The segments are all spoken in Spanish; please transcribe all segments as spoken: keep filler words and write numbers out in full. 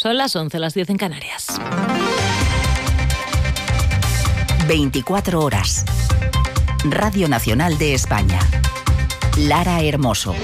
Son las once, las diez en Canarias. veinticuatro horas. Radio Nacional de España. Lara Hermoso.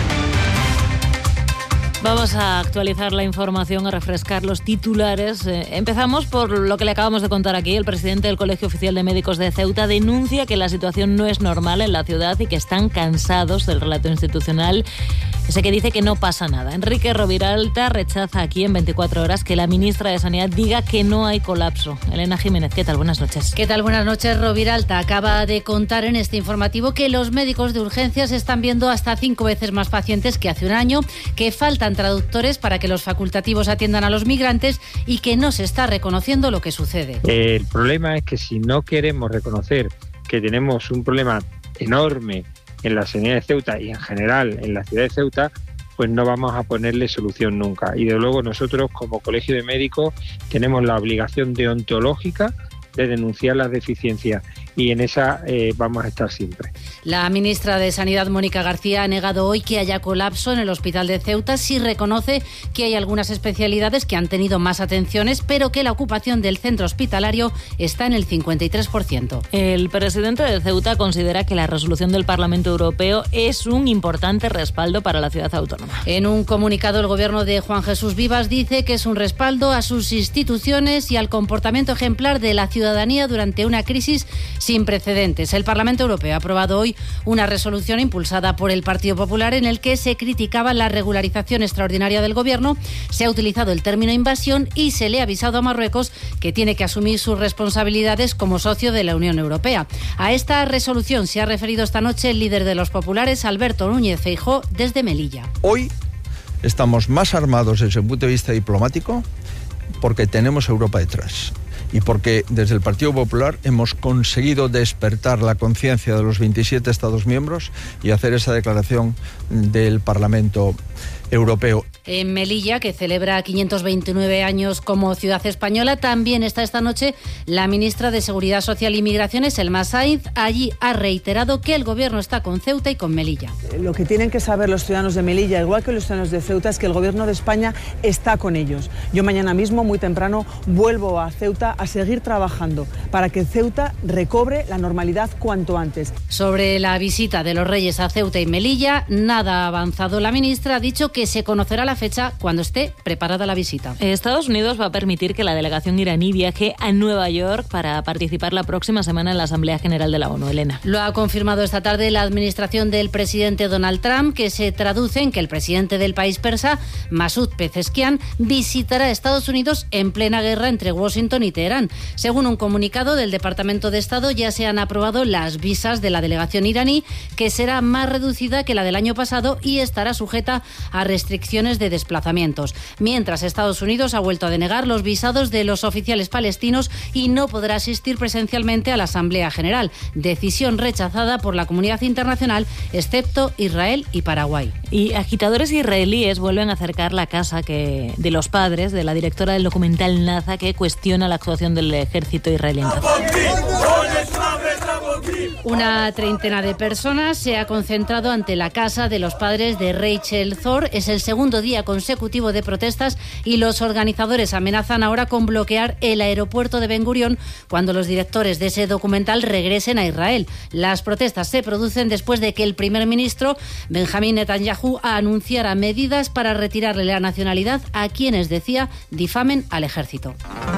Vamos a actualizar la información, a refrescar los titulares. Eh, empezamos por lo que le acabamos de contar aquí. El presidente del Colegio Oficial de Médicos de Ceuta denuncia que la situación no es normal en la ciudad y que están cansados del relato institucional, ese que dice que no pasa nada. Enrique Roviralta rechaza aquí en veinticuatro horas que la ministra de Sanidad diga que no hay colapso. Elena Jiménez, ¿qué tal? Buenas noches. ¿Qué tal? Buenas noches. Roviralta acaba de contar en este informativo que los médicos de urgencias están viendo hasta cinco veces más pacientes que hace un año, que faltan traductores para que los facultativos atiendan a los migrantes y que no se está reconociendo lo que sucede. El problema es que si no queremos reconocer que tenemos un problema enorme en la sanidad de Ceuta y en general en la ciudad de Ceuta, pues no vamos a ponerle solución nunca. Y de luego nosotros como Colegio de Médicos tenemos la obligación deontológica de denunciar las deficiencias y en esa eh, vamos a estar siempre. La ministra de Sanidad, Mónica García, ha negado hoy que haya colapso en el hospital de Ceuta. Sí reconoce que hay algunas especialidades que han tenido más atenciones, pero que la ocupación del centro hospitalario está en el cincuenta y tres por ciento. El presidente de Ceuta considera que la resolución del Parlamento Europeo es un importante respaldo para la ciudad autónoma. En un comunicado, el gobierno de Juan Jesús Vivas dice que es un respaldo a sus instituciones y al comportamiento ejemplar de la ciudadanía durante una crisis sin precedentes. El Parlamento Europeo ha aprobado hoy una resolución impulsada por el Partido Popular en el que se criticaba la regularización extraordinaria del gobierno. Se ha utilizado el término invasión y se le ha avisado a Marruecos que tiene que asumir sus responsabilidades como socio de la Unión Europea. A esta resolución se ha referido esta noche el líder de los populares, Alberto Núñez Feijóo, desde Melilla. Hoy estamos más armados desde el punto de vista diplomático porque tenemos Europa detrás. Y porque desde el Partido Popular hemos conseguido despertar la conciencia de los veintisiete Estados miembros y hacer esa declaración del Parlamento Europeo. En Melilla, que celebra quinientos veintinueve años como ciudad española, también está esta noche la ministra de Seguridad Social y Migraciones, Elma Sainz. Allí ha reiterado que el gobierno está con Ceuta y con Melilla. Lo que tienen que saber los ciudadanos de Melilla, igual que los ciudadanos de Ceuta, es que el gobierno de España está con ellos. Yo mañana mismo, muy temprano, vuelvo a Ceuta a seguir trabajando para que Ceuta recobre la normalidad cuanto antes. Sobre la visita de los Reyes a Ceuta y Melilla, nada ha avanzado. La ministra ha dicho que se conocerá la fecha cuando esté preparada la visita. Estados Unidos va a permitir que la delegación iraní viaje a Nueva York para participar la próxima semana en la Asamblea General de la ONU. Elena. Lo ha confirmado esta tarde la administración del presidente Donald Trump, que se traduce en que el presidente del país persa, Masoud Pezeshkian, visitará Estados Unidos en plena guerra entre Washington y Teherán. Según un comunicado del Departamento de Estado, ya se han aprobado las visas de la delegación iraní, que será más reducida que la del año pasado y estará sujeta a restricciones de desplazamientos. Mientras, Estados Unidos ha vuelto a denegar los visados de los oficiales palestinos y no podrá asistir presencialmente a la Asamblea General. Decisión rechazada por la comunidad internacional, excepto Israel y Paraguay. Y agitadores israelíes vuelven a acercar la casa que, de los padres de la directora del documental Naza, que cuestiona la actuación del ejército israelí. Una treintena de personas se ha concentrado ante la casa de los padres de Rachel Zor. Es el segundo día consecutivo de protestas y los organizadores amenazan ahora con bloquear el aeropuerto de Ben Gurión cuando los directores de ese documental regresen a Israel. Las protestas se producen después de que el primer ministro Benjamín Netanyahu anunciara medidas para retirarle la nacionalidad a quienes, decía, difamen al ejército.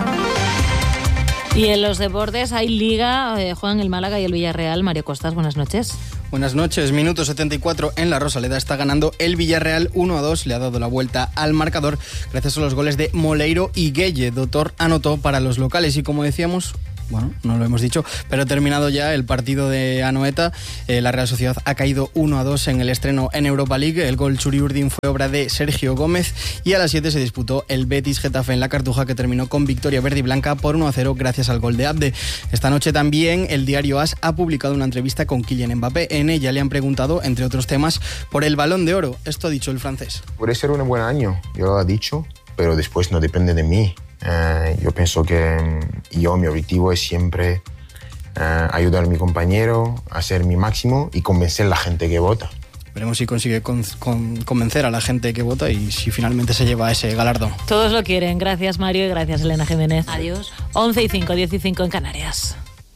Y en los deportes hay liga, eh, juegan el Málaga y el Villarreal. Mario Costas, buenas noches. Buenas noches, minuto setenta y cuatro en la Rosaleda, está ganando el Villarreal uno a dos, le ha dado la vuelta al marcador gracias a los goles de Moleiro y Gueye. Doctor anotó para los locales y, como decíamos, bueno, no lo hemos dicho, pero terminado ya el partido de Anoeta, eh, la Real Sociedad ha caído uno a dos en el estreno en Europa League. El gol Churiurdin fue obra de Sergio Gómez y a las siete se disputó el Betis Getafe en la Cartuja, que terminó con victoria verde y blanca por uno a cero gracias al gol de Abde. Esta noche también el diario AS ha publicado una entrevista con Kylian Mbappé. En ella le han preguntado, entre otros temas, por el Balón de Oro. Esto ha dicho el francés. Puede ser un buen año, yo lo he dicho, pero después no depende de mí. Uh, yo pienso que yo, mi objetivo es siempre uh, ayudar a mi compañero, hacer mi máximo y convencer a la gente que vota. Veremos si consigue con, con, convencer a la gente que vota y si finalmente se lleva ese galardón. Todos lo quieren. Gracias, Mario, y gracias, Elena Jiménez. Adiós. once y cinco, diez y cinco en Canarias.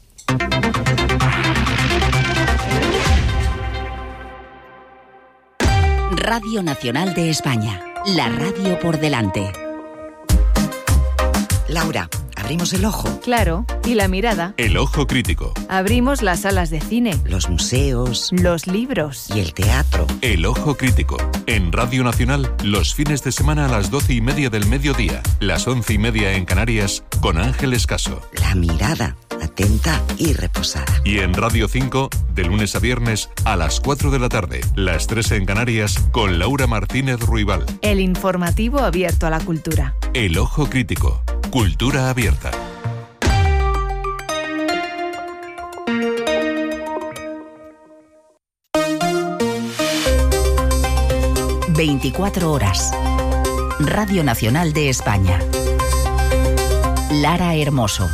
Radio Nacional de España. La radio por delante. Laura, ¿abrimos el ojo? Claro, y la mirada. El ojo crítico. Abrimos las salas de cine. Los museos. Los libros. Y el teatro. El ojo crítico. En Radio Nacional, los fines de semana a las doce y media del mediodía, las once y media en Canarias, con Ángeles Caso. La mirada, atenta y reposada. Y en Radio cinco, de lunes a viernes, a las cuatro de la tarde, las tres en Canarias, con Laura Martínez Ruibal. El informativo abierto a la cultura. El ojo crítico. Cultura abierta. veinticuatro horas. Radio Nacional de España. Lara Hermoso.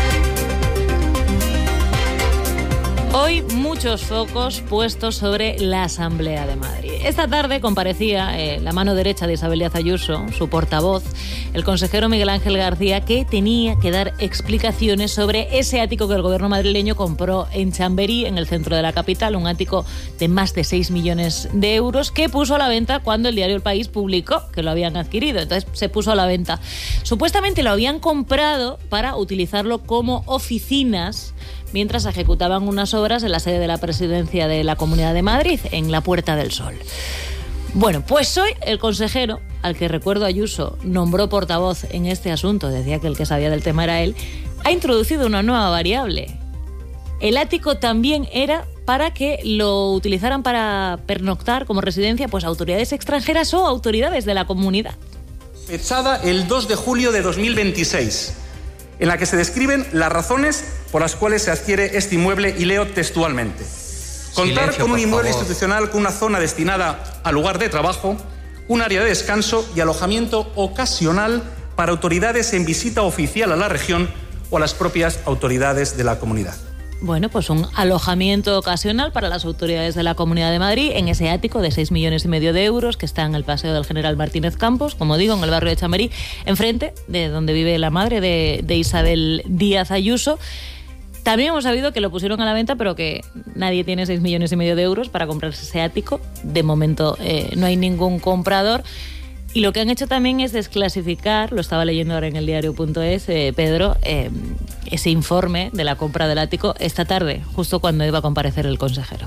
Hoy muchos focos puestos sobre la Asamblea de Madrid. Esta tarde comparecía eh, la mano derecha de Isabel Díaz Ayuso, su portavoz, el consejero Miguel Ángel García, que tenía que dar explicaciones sobre ese ático que el gobierno madrileño compró en Chamberí, en el centro de la capital, un ático de más de seis millones de euros que puso a la venta cuando el diario El País publicó que lo habían adquirido. Entonces se puso a la venta. Supuestamente lo habían comprado para utilizarlo como oficinas mientras ejecutaban unas obras en la sede de la Presidencia de la Comunidad de Madrid, en la Puerta del Sol. Bueno, pues hoy el consejero, al que recuerdo Ayuso nombró portavoz en este asunto, decía que el que sabía del tema era él, ha introducido una nueva variable. El ático también era para que lo utilizaran para pernoctar como residencia pues autoridades extranjeras o autoridades de la comunidad. Fechada el dos de julio de dos mil veintiséis, en la que se describen las razones por las cuales se adquiere este inmueble, y leo textualmente. Contar Silencio, con un inmueble favor. institucional con una zona destinada al lugar de trabajo, un área de descanso y alojamiento ocasional para autoridades en visita oficial a la región o a las propias autoridades de la comunidad. Bueno, pues un alojamiento ocasional para las autoridades de la Comunidad de Madrid en ese ático de seis millones y medio de euros que está en el Paseo del General Martínez Campos, como digo, en el barrio de Chamberí, enfrente de donde vive la madre de, de Isabel Díaz Ayuso. También hemos sabido que lo pusieron a la venta, pero que nadie tiene seis millones y medio de euros para comprarse ese ático. De momento eh, no hay ningún comprador. Y lo que han hecho también es desclasificar, lo estaba leyendo ahora en el diario punto es, eh, Pedro, eh, ese informe de la compra del ático esta tarde, justo cuando iba a comparecer el consejero.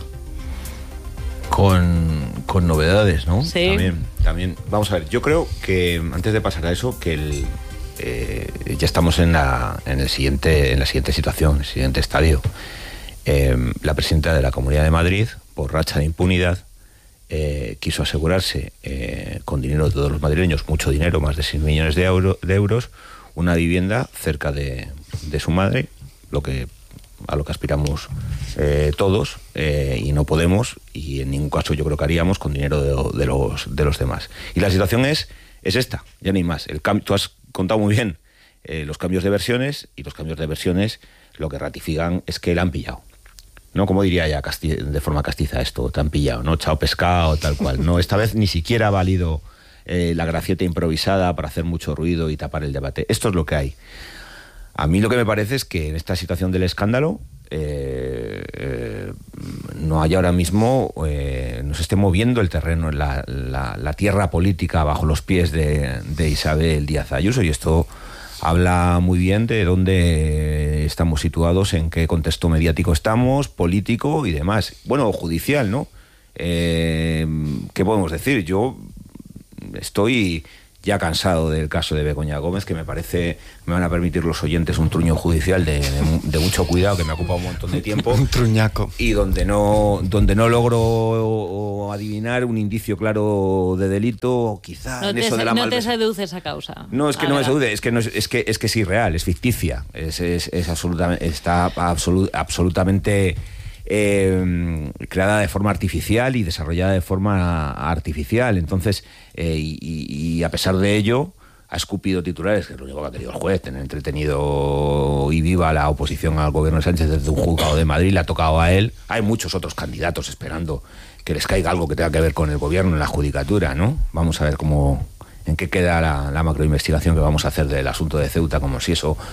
Con, con novedades, ¿no? Sí. También, también. Vamos a ver, yo creo que antes de pasar a eso, que el, eh, ya estamos en la, en, el siguiente, en la siguiente situación, el siguiente estadio. Eh, la presidenta de la Comunidad de Madrid, por racha de impunidad, Eh, quiso asegurarse eh, con dinero de todos los madrileños, mucho dinero, más de seis millones de, euro, de euros, una vivienda cerca de, de su madre, lo que a lo que aspiramos eh, todos, eh, y no podemos, y en ningún caso yo creo que haríamos con dinero de, de, los, de los demás. Y la situación es, es esta, ya ni más. El cam- tú has contado muy bien eh, los cambios de versiones, y los cambios de versiones lo que ratifican es que la han pillado. No, como diría ya casti- de forma castiza esto, te han pillado, ¿no? Chao pescado, tal cual. No, esta vez ni siquiera ha valido eh, la gracieta improvisada para hacer mucho ruido y tapar el debate. Esto es lo que hay. A mí lo que me parece es que en esta situación del escándalo eh, eh, no haya ahora mismo, eh, no se esté moviendo el terreno, la, la, la tierra política bajo los pies de, de Isabel Díaz Ayuso, y esto habla muy bien de dónde estamos situados, en qué contexto mediático estamos, político y demás. Bueno, judicial, ¿no? Eh, ¿Qué podemos decir? Yo estoy ya cansado del caso de Begoña Gómez, que me parece, me van a permitir los oyentes, un truño judicial de, de, de mucho cuidado, que me ha ocupado un montón de tiempo. Un truñaco. Y donde no, donde no logro adivinar un indicio claro de delito, quizá no en te, eso de la No malversa- te seduce esa causa. No, es que Ah, no me ¿verdad? seduce, es que, no es, es, que, es que es irreal, es ficticia, es, es, es absolutamente, está absolu- absolutamente eh, creada de forma artificial y desarrollada de forma artificial. Entonces, eh, y, y a pesar de ello, ha escupido titulares, que es lo único que ha querido el juez, tener entretenido y viva la oposición al gobierno de Sánchez desde un juzgado de Madrid, le ha tocado a él. Hay muchos otros candidatos esperando que les caiga algo que tenga que ver con el gobierno en la judicatura, ¿no? Vamos a ver cómo, en qué queda la, la macroinvestigación que vamos a hacer del asunto de Ceuta, como si eso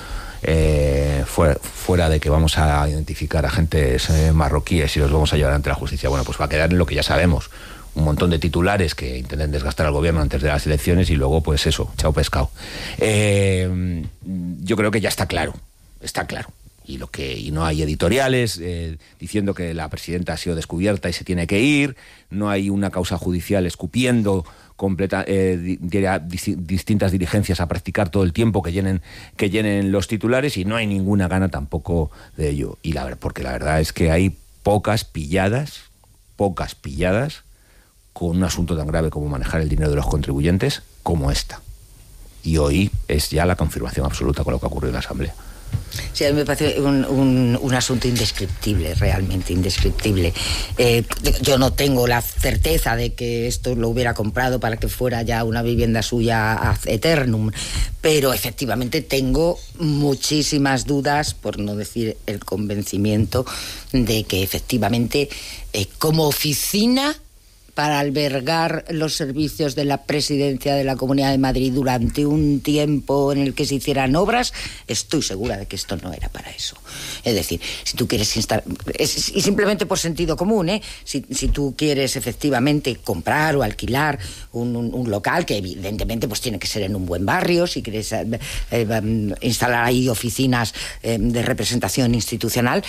eh, fuera, fuera de que vamos a identificar agentes eh, marroquíes y los vamos a llevar ante la justicia. Bueno, pues va a quedar en lo que ya sabemos. Un montón de titulares que intenten desgastar al gobierno antes de las elecciones y luego, pues eso, chao pescado. Eh, yo creo que ya está claro, está claro. Y, lo que, y no hay editoriales eh, diciendo que la presidenta ha sido descubierta y se tiene que ir, no hay una causa judicial escupiendo completa, eh, di, di, distintas dirigencias a practicar todo el tiempo que llenen, que llenen los titulares, y no hay ninguna gana tampoco de ello. Y la, porque la verdad es que hay pocas pilladas, pocas pilladas, con un asunto tan grave como manejar el dinero de los contribuyentes como esta. Y hoy es ya la confirmación absoluta con lo que ha ocurrido en la Asamblea. Sí, a mí me parece un, un, un asunto indescriptible, realmente indescriptible. Eh, yo no tengo la certeza de que esto lo hubiera comprado para que fuera ya una vivienda suya ad eternum, pero efectivamente tengo muchísimas dudas, por no decir el convencimiento, de que efectivamente eh, como oficina para albergar los servicios de la presidencia de la Comunidad de Madrid durante un tiempo en el que se hicieran obras, estoy segura de que esto no era para eso. Es decir, si tú quieres instalar, y simplemente por sentido común, ¿eh? si, si tú quieres efectivamente comprar o alquilar un, un, un local, que evidentemente pues tiene que ser en un buen barrio, si quieres eh, eh, instalar ahí oficinas eh, de representación institucional,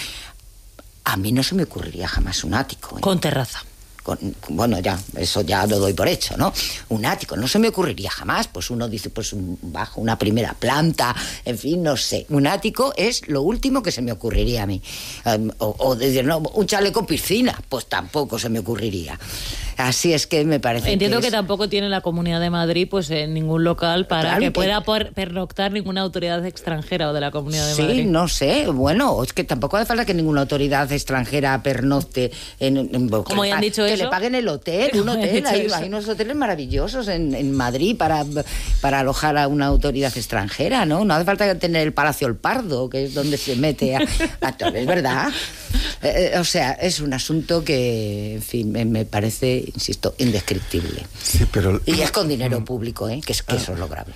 a mí no se me ocurriría jamás un ático, ¿eh? Con terraza. Con, bueno, ya, eso ya lo doy por hecho, ¿no? Un ático, no se me ocurriría jamás. Pues uno dice, pues un bajo, una primera planta, en fin, no sé. Un ático es lo último que se me ocurriría a mí. Um, o, o decir, no, un chalet con piscina, pues tampoco se me ocurriría. Así es que me parece Entiendo que, que es... tampoco tiene la Comunidad de Madrid pues en ningún local para claro, que que... pueda por pernoctar ninguna autoridad extranjera o de la Comunidad de sí, Madrid. Sí, no sé. Bueno, es que tampoco hace falta que ninguna autoridad extranjera pernocte en... en Como ya han dicho que eso. le paguen el hotel, un hotel. Hay, hay unos hoteles maravillosos en, en Madrid para, para alojar a una autoridad extranjera, ¿no? No hace falta tener el Palacio El Pardo, que es donde se mete a, a todo, ¿es verdad? Eh, o sea, es un asunto que, en fin, me, me parece, insisto, indescriptible. Sí, pero... Y es con dinero público, ¿eh? Que, es, que eso es lo grave.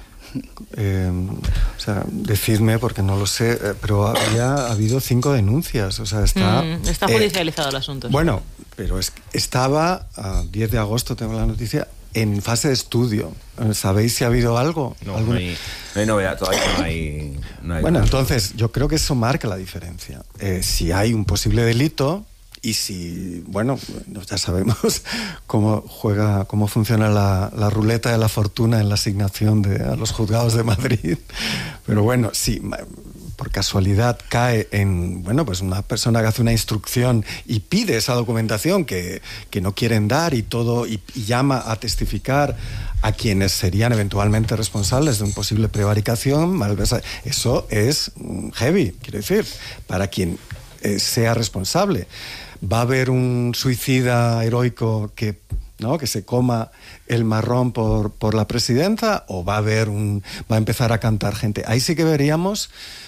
Eh, o sea, decidme, porque no lo sé, eh, pero había habido cinco denuncias. O sea, está... Mm, está judicializado eh, el asunto. Bueno, pero es, estaba, a diez de agosto tengo la noticia, en fase de estudio. ¿Sabéis si ha habido algo? No, no hay, no hay novedad, todavía no hay... No hay bueno, nada. Entonces, yo creo que eso marca la diferencia. Eh, si hay un posible delito... Y si, bueno, ya sabemos cómo juega, cómo funciona la, la ruleta de la fortuna en la asignación de, a los juzgados de Madrid. Pero bueno, si por casualidad cae en, bueno, pues una persona que hace una instrucción y pide esa documentación que, que no quieren dar y todo, y, y llama a testificar a quienes serían eventualmente responsables de un posible prevaricación, malversa, eso es heavy, quiero decir, para quien eh, sea responsable. ¿Va a haber un suicida heroico que, ¿no? que se coma el marrón por, por la presidenta? ¿O va a haber un, va a empezar a cantar gente? Ahí sí que veríamos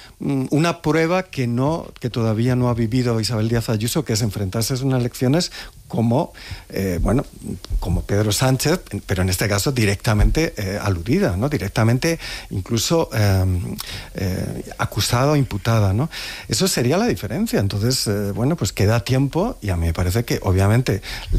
una prueba que no que todavía no ha vivido Isabel Díaz Ayuso, que es enfrentarse a unas elecciones como eh, bueno como Pedro Sánchez, pero en este caso directamente eh, aludida, ¿no? Directamente incluso eh, eh, acusada o imputada, ¿no? Eso sería la diferencia. Entonces, eh, bueno, pues queda tiempo, y a mí me parece que obviamente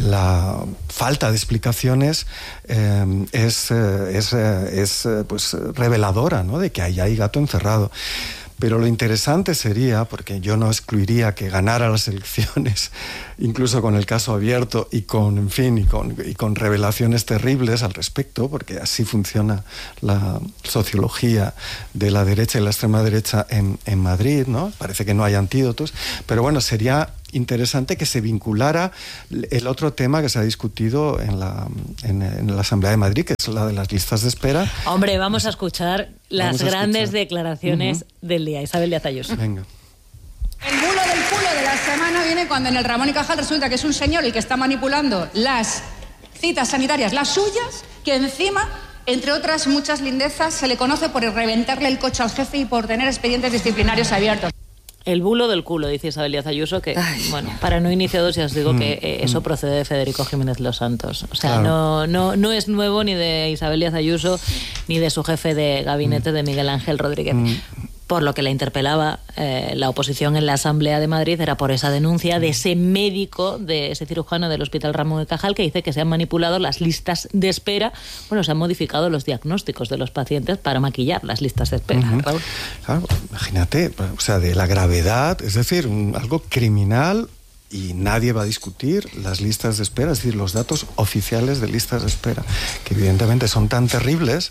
la falta de explicaciones eh, es, eh, es, eh, es eh, pues reveladora, ¿no? De que ahí hay gato encerrado. Pero lo interesante sería, porque yo no excluiría que ganara las elecciones, incluso con el caso abierto y con, en fin, y con, y con revelaciones terribles al respecto, porque así funciona la sociología de la derecha y la extrema derecha en, en Madrid, ¿no? Parece que no hay antídotos, pero bueno, sería interesante que se vinculara el otro tema que se ha discutido en la, en, en la Asamblea de Madrid, que es la de las listas de espera. Hombre, vamos a escuchar las vamos a grandes escuchar. declaraciones uh-huh. del día. Isabel Díaz Ayuso. Venga. El bulo del culo de la semana viene cuando en el Ramón y Cajal resulta que es un señor el que está manipulando las citas sanitarias, las suyas, que encima Entre otras muchas lindezas, se le conoce por reventarle el coche al jefe y por tener expedientes disciplinarios abiertos. El bulo del culo, dice Isabel Díaz Ayuso, que, Ay. bueno, para no iniciados ya os digo mm, que eh, eso mm. procede de Federico Jiménez Los Santos. O sea, claro. no, no, no es nuevo ni de Isabel Díaz Ayuso ni de su jefe de gabinete, mm. de Miguel Ángel Rodríguez. Mm. Por lo que la interpelaba eh, la oposición en la Asamblea de Madrid era por esa denuncia de ese médico, de ese cirujano del Hospital Ramón y Cajal, que dice que se han manipulado las listas de espera. Bueno, se han modificado los diagnósticos de los pacientes para maquillar las listas de espera. Uh-huh. Raúl. Claro, imagínate, o sea, de la gravedad, es decir, un, algo criminal. Y nadie va a discutir las listas de espera, es decir, los datos oficiales de listas de espera, que evidentemente son tan terribles.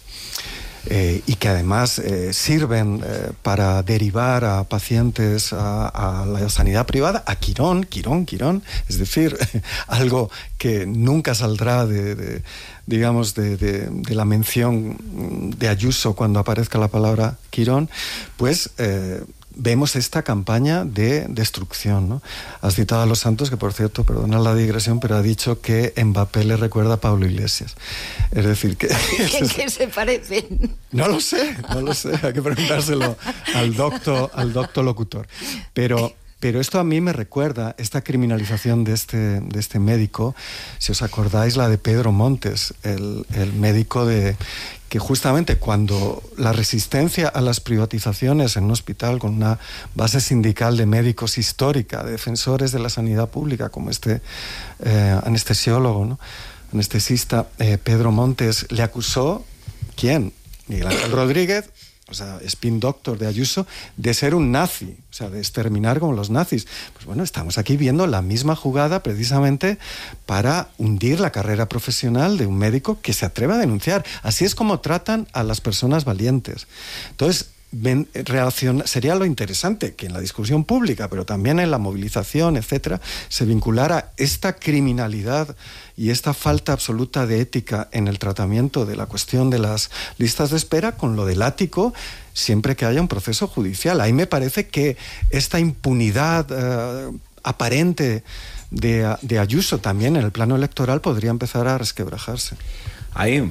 Eh, y que además eh, sirven eh, para derivar a pacientes a, a la sanidad privada, a Quirón, Quirón, Quirón, es decir, algo que nunca saldrá de, de digamos, de, de, de la mención de Ayuso cuando aparezca la palabra Quirón, pues eh, vemos esta campaña de destrucción, ¿no? Has citado a Los Santos, que por cierto, perdona la digresión, pero ha dicho que Mbappé le recuerda a Pablo Iglesias. Es decir, que... ¿En qué se parecen? No lo sé, no lo sé. Hay que preguntárselo al doctor, al doctor locutor. Pero... Pero esto a mí me recuerda, esta criminalización de este, de este médico, si os acordáis, la de Pedro Montes, el, el médico de, que justamente cuando la resistencia a las privatizaciones en un hospital con una base sindical de médicos histórica, de defensores de la sanidad pública, como este eh, anestesiólogo, ¿no? anestesista eh, Pedro Montes, le acusó, ¿quién? Miguel Ángel Rodríguez, o sea, spin doctor de Ayuso, de ser un nazi, o sea, de exterminar como los nazis. Pues bueno, estamos aquí viendo la misma jugada precisamente para hundir la carrera profesional de un médico que se atreve a denunciar. Así es como tratan a las personas valientes. Entonces, ven, reacciona, sería lo interesante que en la discusión pública, pero también en la movilización, etcétera, se vinculara esta criminalidad y esta falta absoluta de ética en el tratamiento de la cuestión de las listas de espera con lo del ático, siempre que haya un proceso judicial. Ahí me parece que esta impunidad eh, aparente de, de Ayuso también en el plano electoral podría empezar a resquebrajarse. Hay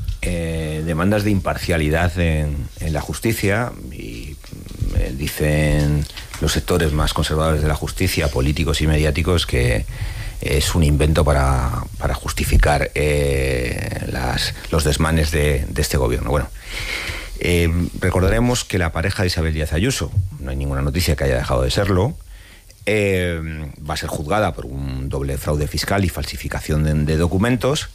eh, demandas de imparcialidad en, en la justicia y eh, dicen los sectores más conservadores de la justicia, políticos y mediáticos, que es un invento para, para justificar eh, las, los desmanes de, de este gobierno. Bueno, eh, recordaremos que la pareja de Isabel Díaz Ayuso, no hay ninguna noticia que haya dejado de serlo, eh, va a ser juzgada por un doble fraude fiscal y falsificación de, de documentos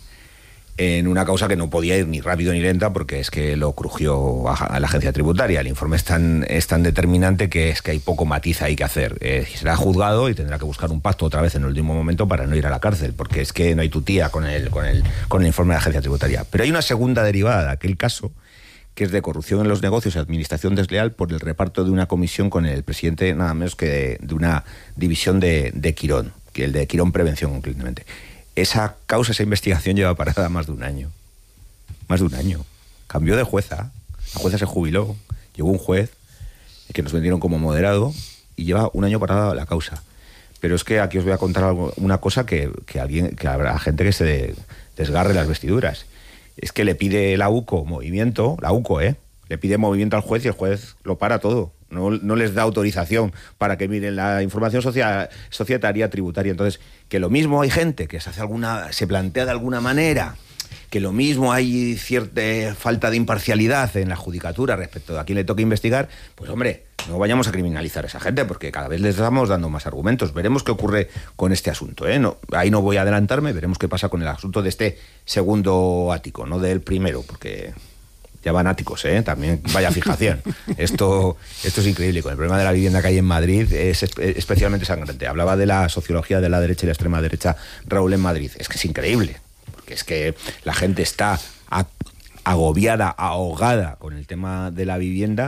en una causa que no podía ir ni rápido ni lenta porque es que lo crujió a, a la agencia tributaria. El informe es tan, es tan determinante que es que hay poco matiz ahí que hacer. Eh, será juzgado y tendrá que buscar un pacto otra vez en el último momento para no ir a la cárcel, porque es que no hay tutía con el, con el, con el informe de la agencia tributaria. Pero hay una segunda derivada de aquel caso, que es de corrupción en los negocios y administración desleal por el reparto de una comisión con el presidente nada menos que de, de una división de, de Quirón, que el de Quirón Prevención concretamente. Esa causa, esa investigación lleva parada más de un año. Más de un año. Cambió de jueza. La jueza se jubiló. Llegó un juez que nos vendieron como moderado y lleva un año parada la causa. Pero es que aquí os voy a contar algo, una cosa que, que, alguien, que habrá gente que se de, desgarre las vestiduras. Es que le pide la U C O movimiento, la U C O, ¿eh? Le pide movimiento al juez y el juez lo para todo. No, no les da autorización para que miren la información socia, societaria, tributaria. Entonces, que lo mismo hay gente que se hace alguna, se plantea de alguna manera, que lo mismo hay cierta falta de imparcialidad en la judicatura respecto a quién le toca investigar, pues hombre, no vayamos a criminalizar a esa gente porque cada vez les estamos dando más argumentos. Veremos qué ocurre con este asunto, ¿eh? No, ahí no voy a adelantarme, veremos qué pasa con el asunto de este segundo ático, no del primero, porque ya van áticos, ¿eh? También vaya fijación. Esto, esto es increíble. Con el problema de la vivienda que hay en Madrid es especialmente sangrante. Hablaba de la sociología de la derecha y la extrema derecha, Raúl, en Madrid. Es que es increíble, porque es que la gente está agobiada, ahogada con el tema de la vivienda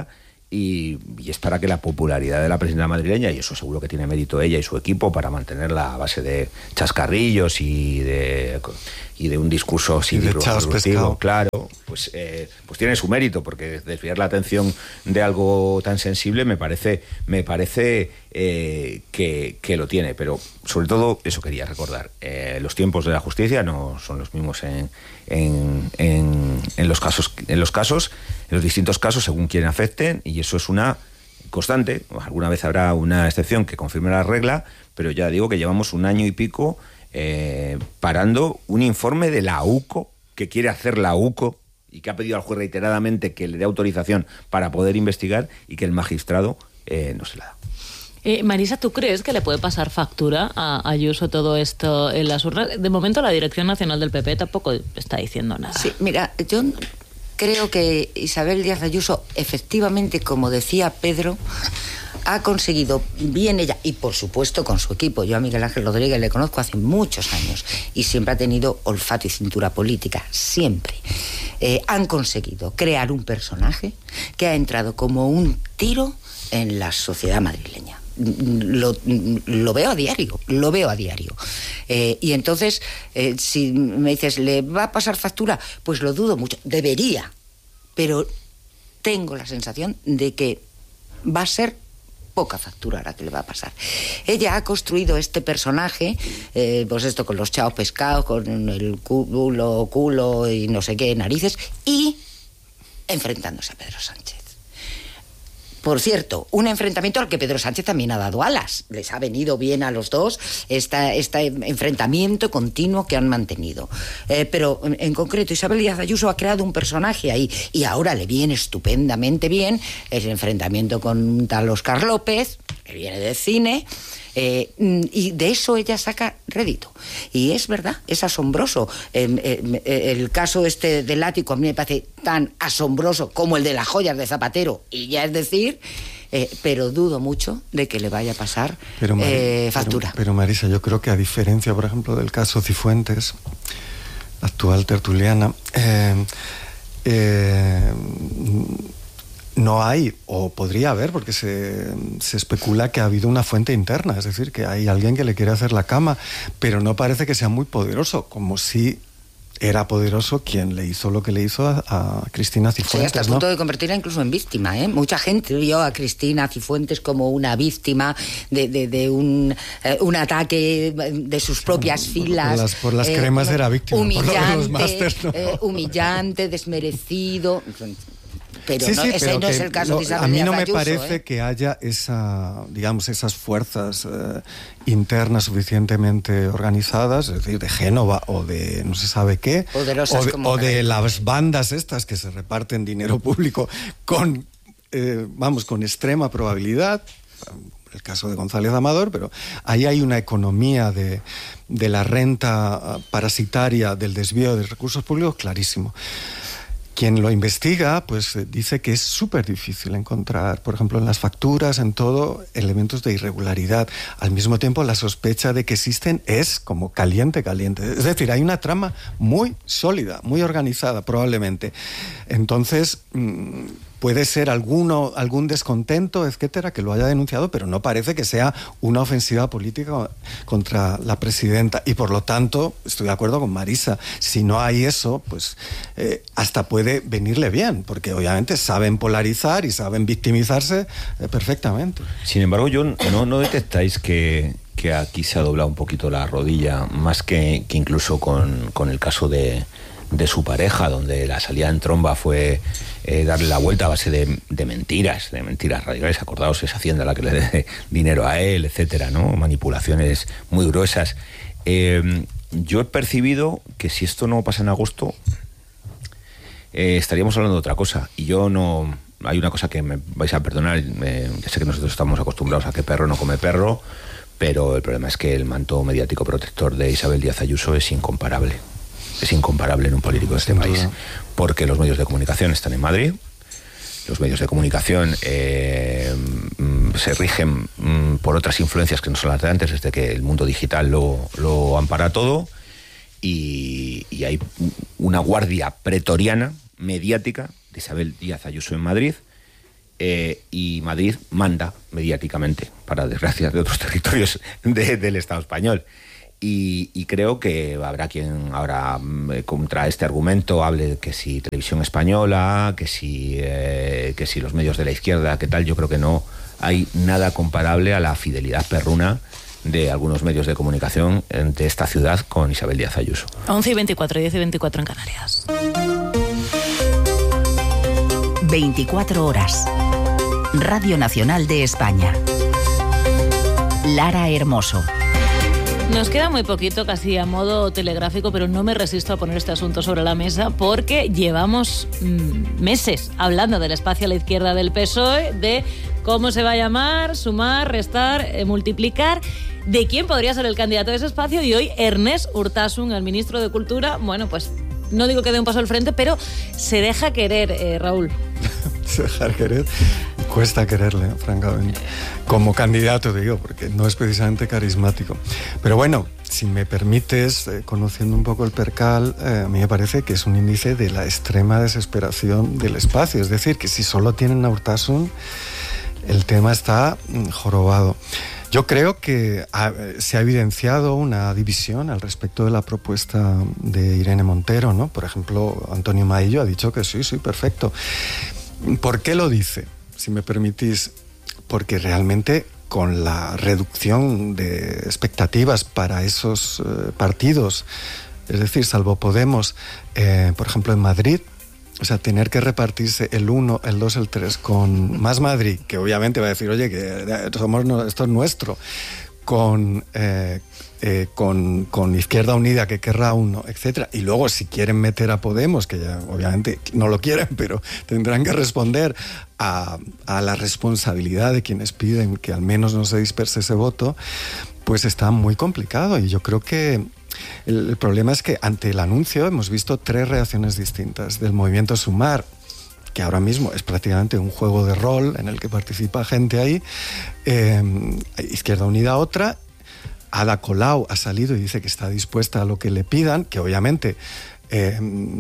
y, y es para que la popularidad de la presidenta madrileña, y eso seguro que tiene mérito ella y su equipo para mantenerla a base de chascarrillos y de, y de un discurso cívico, claro, pues, eh, pues tiene su mérito, porque desviar la atención de algo tan sensible me parece, me parece eh, que, que lo tiene, pero sobre todo eso quería recordar, eh, los tiempos de la justicia no son los mismos en, en, en, en los casos, en los casos, en los distintos casos según quien afecten, y eso es una constante. Alguna vez habrá una excepción que confirme la regla, pero ya digo que llevamos un año y pico eh, parando un informe de la U C O, que quiere hacer la U C O y que ha pedido al juez reiteradamente que le dé autorización para poder investigar, y que el magistrado eh, no se la da. Eh, Marisa, ¿tú crees que le puede pasar factura a Ayuso todo esto en las urnas? De momento la Dirección Nacional del P P tampoco está diciendo nada. Sí, mira, yo creo que Isabel Díaz Ayuso, efectivamente, como decía Pedro, ha conseguido bien ella, y por supuesto con su equipo. Yo a Miguel Ángel Rodríguez le conozco hace muchos años y siempre ha tenido olfato y cintura política, siempre. Eh, han conseguido crear un personaje que ha entrado como un tiro en la sociedad madrileña. Lo, lo veo a diario, lo veo a diario. Eh, y entonces, eh, si me dices, ¿le va a pasar factura? Pues lo dudo mucho. Debería, pero tengo la sensación de que va a ser poca factura la que le va a pasar. Ella ha construido este personaje, eh, pues esto con los chao pescados, con el culo, culo y no sé qué, narices, y enfrentándose a Pedro Sánchez. Por cierto, un enfrentamiento al que Pedro Sánchez también ha dado alas. Les ha venido bien a los dos esta, este enfrentamiento continuo que han mantenido. Eh, pero en, en concreto, Isabel Díaz Ayuso ha creado un personaje ahí, y ahora le viene estupendamente bien el enfrentamiento con un tal Óscar López, que viene del cine. Eh, y de eso ella saca rédito. Y es verdad, es asombroso. Eh, eh, el caso este del ático a mí me parece tan asombroso como el de las joyas de Zapatero, y ya es decir, eh, pero dudo mucho de que le vaya a pasar pero, Mar eh, factura. Pero, pero Marisa, yo creo que a diferencia, por ejemplo, del caso Cifuentes, actual tertuliana, eh, eh, no hay, o podría haber, porque se, se especula que ha habido una fuente interna, es decir, que hay alguien que le quiere hacer la cama, pero no parece que sea muy poderoso, como si era poderoso quien le hizo lo que le hizo a, a Cristina Cifuentes. Sí, hasta el ¿no? punto de convertirla incluso en víctima, ¿eh? Mucha gente vio a Cristina Cifuentes como una víctima de, de, de un, eh, un ataque de sus propias sí, filas. Por las, por las eh, cremas era víctima, humillante, por los másters, no. eh, humillante, desmerecido. Pero sí, no, sí, ese pero no que es el caso no, de Isabel a mí Díaz no me Ayuso, parece ¿eh? que haya esa, digamos, esas fuerzas eh, internas suficientemente organizadas, es decir, de Génova o de no se sabe qué, Poderosas o de, como o de las bandas estas que se reparten dinero público con, eh, vamos, con extrema probabilidad. El caso de González Amador, pero ahí hay una economía de, de la renta parasitaria, del desvío de recursos públicos clarísimo. Quien lo investiga, pues dice que es súper difícil encontrar, por ejemplo, en las facturas, en todo, elementos de irregularidad. Al mismo tiempo, la sospecha de que existen es como caliente, caliente. Es decir, hay una trama muy sólida, muy organizada, probablemente. Entonces, mmm, puede ser alguno, algún descontento, etcétera, que lo haya denunciado, pero no parece que sea una ofensiva política contra la presidenta. Y por lo tanto, estoy de acuerdo con Marisa, si no hay eso, pues eh, hasta puede venirle bien, porque obviamente saben polarizar y saben victimizarse eh, perfectamente. Sin embargo, yo no, no detectáis que, que aquí se ha doblado un poquito la rodilla, más que, que incluso con, con el caso de... de su pareja, donde la salida en tromba fue eh, darle la vuelta a base de, de mentiras, de mentiras radicales. Acordaos esa hacienda a la que le dé dinero a él, etcétera, ¿no? Manipulaciones muy gruesas. Eh, yo he percibido que si esto no pasa en agosto, eh, estaríamos hablando de otra cosa. Y yo no... Hay una cosa que me vais a perdonar, eh, ya sé que nosotros estamos acostumbrados a que perro no come perro, pero el problema es que el manto mediático protector de Isabel Díaz Ayuso es incomparable. Es incomparable en un político de este país, porque los medios de comunicación están en Madrid, los medios de comunicación eh, se rigen por otras influencias que no son las de antes, desde que el mundo digital lo, lo ampara todo, y, y hay una guardia pretoriana, mediática, de Isabel Díaz Ayuso en Madrid, Eh, y Madrid manda mediáticamente, para desgracia de otros territorios de, del Estado español. Y, y creo que habrá quien ahora eh, contra este argumento hable que si Televisión Española, que si, eh, que si los medios de la izquierda, que tal. Yo creo que no hay nada comparable a la fidelidad perruna de algunos medios de comunicación de esta ciudad con Isabel Díaz Ayuso. once y veinticuatro, diez y veinticuatro en Canarias. veinticuatro horas. Radio Nacional de España. Lara Hermoso. Nos queda muy poquito, casi a modo telegráfico, pero no me resisto a poner este asunto sobre la mesa porque llevamos mmm, meses hablando del espacio a la izquierda del P S O E, de cómo se va a llamar, sumar, restar, eh, multiplicar, de quién podría ser el candidato de ese espacio, y hoy Ernest Urtasun, el ministro de Cultura, bueno, pues no digo que dé un paso al frente, pero se deja querer, eh, Raúl. Se deja querer. Cuesta quererle, francamente. Como candidato, digo, porque no es precisamente carismático. Pero bueno, si me permites, eh, conociendo un poco el percal, eh, a mí me parece que es un índice de la extrema desesperación del espacio. Es decir, que si solo tienen a Urtasun, el tema está mm, jorobado. Yo creo que ha, se ha evidenciado una división al respecto de la propuesta de Irene Montero, ¿no? Por ejemplo, Antonio Maillo ha dicho que sí, sí, perfecto. ¿Por qué lo dice? Si me permitís, porque realmente con la reducción de expectativas para esos eh, partidos, es decir, salvo Podemos, eh, por ejemplo en Madrid, o sea, tener que repartirse el uno, el dos, el tres con Más Madrid, que obviamente va a decir, oye, que somos, esto es nuestro, con, eh, eh, con, con Izquierda Unida, que querrá uno, etcétera. Y luego, si quieren meter a Podemos, que ya obviamente no lo quieren, pero tendrán que responder a, a la responsabilidad de quienes piden que al menos no se disperse ese voto, pues está muy complicado. Y yo creo que el, el problema es que ante el anuncio hemos visto tres reacciones distintas del movimiento Sumar, que ahora mismo es prácticamente un juego de rol en el que participa gente ahí, eh, Izquierda Unida otra, Ada Colau ha salido y dice que está dispuesta a lo que le pidan, que obviamente eh,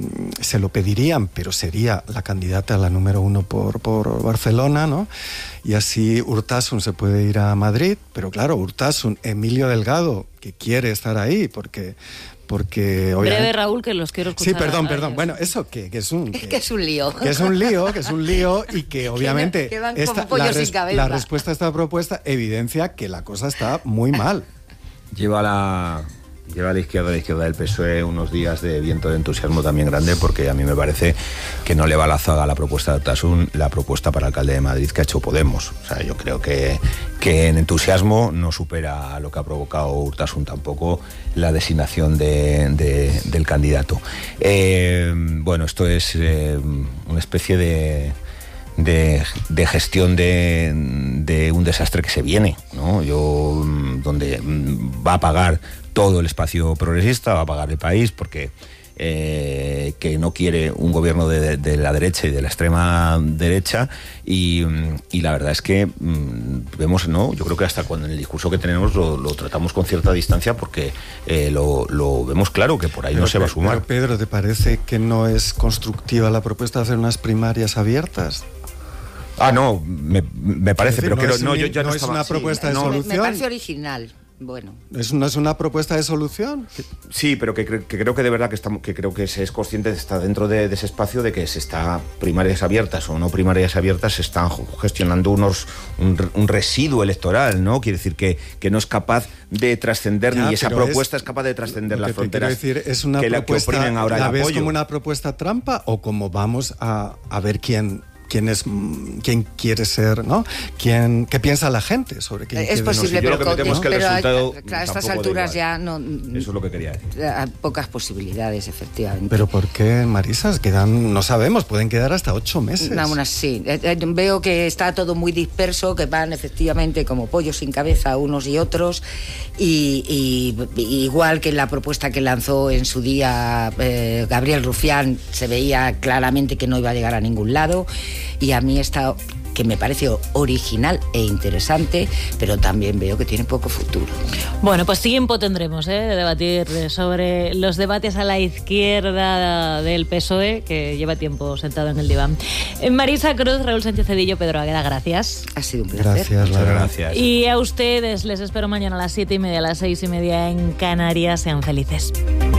se lo pedirían, pero sería la candidata a la número uno por, por Barcelona, ¿no? Y así Urtasun se puede ir a Madrid, pero claro, Urtasun, Emilio Delgado, que quiere estar ahí, porque... Porque, breve, Raúl, que los quiero escuchar. Sí, perdón, perdón. Bueno, eso que, que es un... Que, que es un lío. Que es un lío, que es un lío y que obviamente... Que van esta, como pollos la, res, sin cabeza. La respuesta a esta propuesta evidencia que la cosa está muy mal. Lleva la... Lleva a la izquierda, a la izquierda del P S O E unos días de viento de entusiasmo también grande, porque a mí me parece que no le va a la zaga la propuesta de Urtasun, la propuesta para alcalde de Madrid que ha hecho Podemos. O sea, yo creo que, que en entusiasmo no supera lo que ha provocado Urtasun tampoco la designación de, de, del candidato. Eh, bueno, esto es eh, una especie de... De, de gestión de, de un desastre que se viene, ¿no? Yo, donde va a pagar todo el espacio progresista, va a pagar el país, porque eh, que no quiere un gobierno de, de la derecha y de la extrema derecha, y, y la verdad es que mmm, vemos, ¿no? Yo creo que hasta cuando en el discurso que tenemos lo, lo tratamos con cierta distancia, porque eh, lo, lo vemos claro que por ahí pero, no se va a sumar. Pero Pedro, ¿te parece que no es constructiva la propuesta de hacer unas primarias abiertas? Ah, no, me, me parece, decir, pero no, que no, yo ya no, no es estaba, una propuesta sí, de no, solución. Me, me parece original. Bueno. ¿Es, ¿No es una propuesta de solución? Sí, pero que, que creo que de verdad que, estamos, que creo que se es consciente, está dentro de, de ese espacio de que se está primarias abiertas o no primarias abiertas, se están gestionando unos un, un residuo electoral, ¿no? Quiere decir que, que no es capaz de trascender, ni esa propuesta es, es capaz de trascender las fronteras. Quiero decir, es una que, propuesta, la, que oprimen ahora ¿la el ves apoyo. como una propuesta trampa o como vamos a, a ver quién... ¿Quién es, quién quiere ser, ¿no? ¿Quién, ¿Qué piensa la gente sobre quién es quiere posible, no, pero, yo lo que me temo es que el pero resultado a, a estas alturas ya no. Eso es lo que quería decir. Hay pocas posibilidades, efectivamente. Pero ¿por qué, Marisa? Quedan, no sabemos, pueden quedar hasta ocho meses. No, aún así. Veo que está todo muy disperso, que van efectivamente como pollos sin cabeza unos y otros, y, y, y igual que en la propuesta que lanzó en su día eh, Gabriel Rufián, se veía claramente que no iba a llegar a ningún lado, y a mí esta que me parece original e interesante, pero también veo que tiene poco futuro. Bueno, pues tiempo tendremos ¿eh? de debatir sobre los debates a la izquierda del P S O E, que lleva tiempo sentado en el diván. Marisa Cruz, Raúl Sánchez Cedillo, Pedro Agueda, gracias. Ha sido un placer. Gracias, Muchas gracias. Y a ustedes les espero mañana a las siete y media, a las seis y media en Canarias. Sean felices.